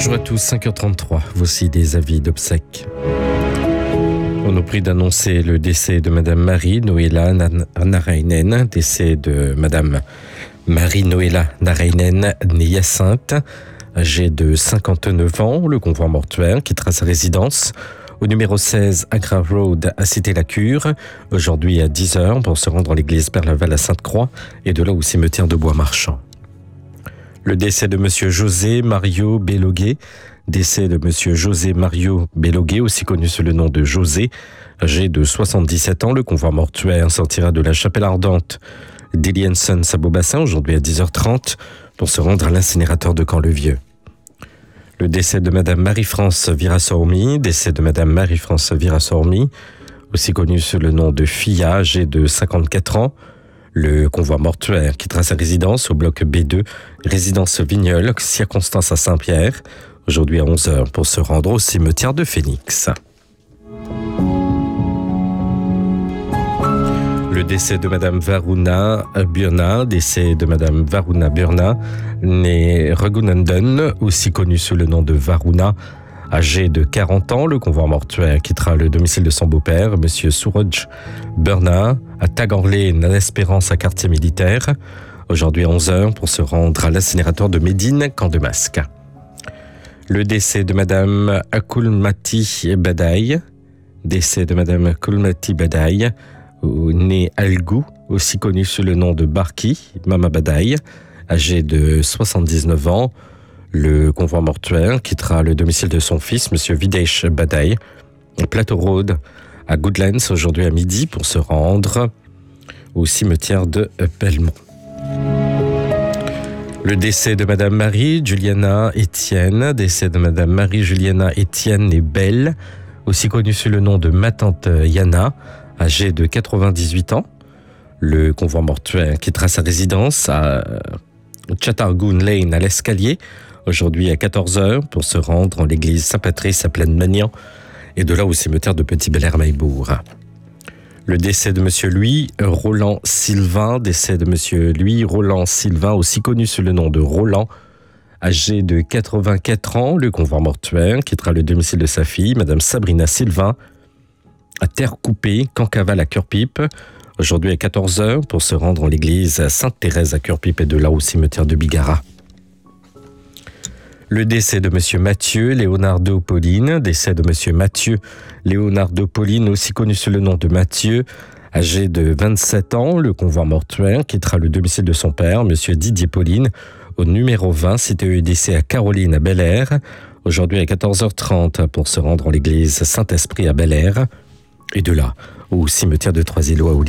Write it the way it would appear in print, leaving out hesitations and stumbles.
Bonjour à tous, 5h33, voici des avis d'obsèques. On nous prie d'annoncer le décès de Madame Marie-Noëlla Narainen, décès de Madame Marie-Noëlla Narainen, née Hyacinthe, âgée de 59 ans. Le convoi mortuaire quittera sa résidence au numéro 16 Agra Road à Cité-la-Cure, aujourd'hui à 10h pour se rendre à l'église Père-Laval à Sainte-Croix et de là au cimetière de Bois-Marchand. Le décès de Monsieur José Mario Belloguet, décès de Monsieur José Mario Belloguet, aussi connu sous le nom de José, âgé de 77 ans. Le convoi mortuaire sortira de la chapelle ardente d'Elienson à Beaubassin, aujourd'hui à 10h30, pour se rendre à l'incinérateur de Camp-le-Vieux. Le décès de Madame Marie-France Virassormi, décès de Madame Marie-France Virassormi, aussi connue sous le nom de Fia, âgée de 54 ans. Le convoi mortuaire quittera sa résidence au bloc B2, résidence Vigneul, circonstance à Saint-Pierre, aujourd'hui à 11h pour se rendre au cimetière de Phoenix. Le décès de Madame Varuna Burna, décès de Madame Varuna Burna, née Raghunandan, aussi connue sous le nom de Varuna, âgée de 40 ans. Le convoi mortuaire quittera le domicile de son beau-père, Monsieur Suraj Burna, à Taganglé, Espérance à quartier militaire, aujourd'hui à 11h pour se rendre à l'incinérateur de Médine, Camp de Masque. Le décès de Madame Akulmati Badaï, décès de Madame Akulmati Badaï, née Algou, aussi connue sous le nom de Barki, Mama Badaï, âgée de 79 ans. Le convoi mortuaire quittera le domicile de son fils, Monsieur Videsh Badaï, Plateau Road à Goodlands, aujourd'hui à midi, pour se rendre au cimetière de Belmont. Le décès de Madame Marie-Juliana Étienne, décès de Madame Marie-Juliana Étienne et Belle, aussi connue sous le nom de ma tante Yana, âgée de 98 ans. Le convoi mortuaire quittera sa résidence à Chatargoon Lane à l'Escalier, aujourd'hui à 14h pour se rendre en l'église Saint-Patrice à Plaine-Magnan et de là au cimetière de Petit-Belair-Maillebourg. Le décès de Monsieur Louis Roland Sylvain, décès de Monsieur Louis Roland Sylvain, aussi connu sous le nom de Roland, âgé de 84 ans. Le convoi mortuaire quittera le domicile de sa fille, Madame Sabrina Sylvain, à Terre-Coupée, Cancavale à Cœur-Pipe, aujourd'hui à 14h pour se rendre en l'église Sainte-Thérèse à Cœur-Pipe et de là au cimetière de Bigara. Le décès de Monsieur Mathieu Leonardo Pauline, décès de Monsieur Mathieu Leonardo Pauline, aussi connu sous le nom de Mathieu, âgé de 27 ans. Le convoi mortuaire quittera le domicile de son père, Monsieur Didier Pauline, au numéro 20, cité EDC à Caroline à Bel-Air, aujourd'hui à 14h30 pour se rendre en l'église Saint-Esprit à Bel-Air et de là au cimetière de Trois-Îlots à Olivier.